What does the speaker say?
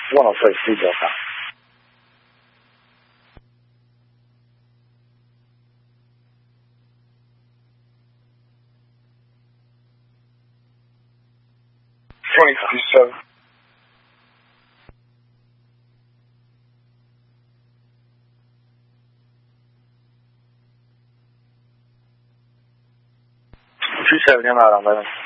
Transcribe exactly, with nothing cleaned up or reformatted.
one oh six detail time. twenty fifty-seven. two seventy, I'm out on eleven.